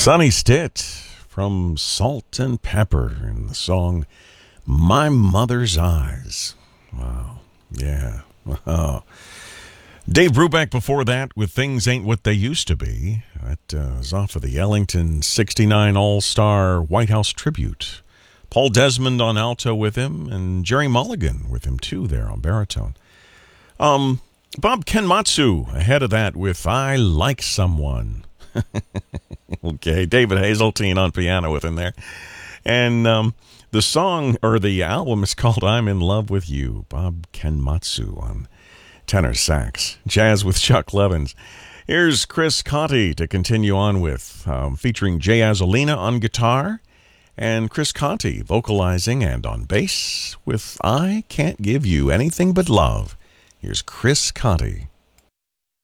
Sonny Stitt from Salt and Pepper in the song My Mother's Eyes. Wow. Yeah. Wow. Dave Brubeck before that with Things Ain't What They Used to Be. That is off of the Ellington 69 All-Star White House Tribute. Paul Desmond on alto with him, and Jerry Mulligan with him too there on baritone. Bob Kenmatsu ahead of that with I Like Someone. Okay, David Hazeltine on piano with him there. And the song, or the album, is called I'm in Love with You. Bob Kenmatsu on tenor sax. Jazz with Chuck Levins. Here's Chris Conti to continue on with, featuring Jay Azzolina on guitar and Chris Conti vocalizing and on bass with I Can't Give You Anything But Love. Here's Chris Conti.